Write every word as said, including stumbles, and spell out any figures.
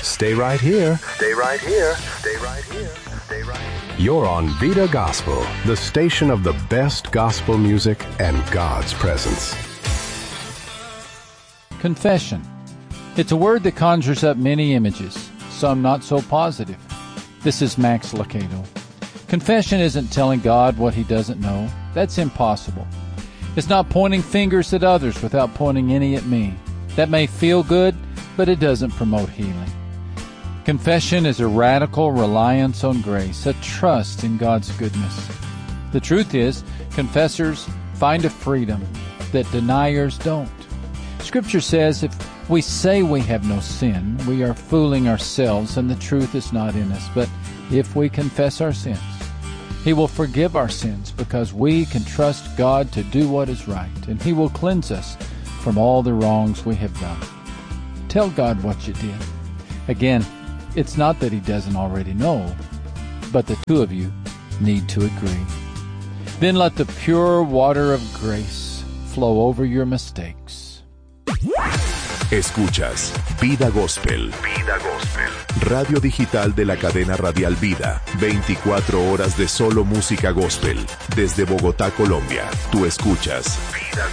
Stay right here. Stay right here. Stay right here. Stay right here. You're on Vida Gospel, the station of the best gospel music and God's presence. Confession. It's a word that conjures up many images, some not so positive. This is Max Lucado. Confession isn't telling God what he doesn't know. That's impossible. It's not pointing fingers at others without pointing any at me. That may feel good, but it doesn't promote healing. Confession is a radical reliance on grace, a trust in God's goodness. The truth is, confessors find a freedom that deniers don't. Scripture says if we say we have no sin, we are fooling ourselves and the truth is not in us. But if we confess our sins, He will forgive our sins because we can trust God to do what is right, and He will cleanse us from all the wrongs we have done. Tell God what you did. Again, it's not that He doesn't already know, but the two of you need to agree. Then let the pure water of grace flow over your mistakes. Escuchas Vida Gospel. Vida Gospel. Radio digital de la cadena radial Vida. veinticuatro horas de solo música gospel. Desde Bogotá, Colombia. Tú escuchas Vida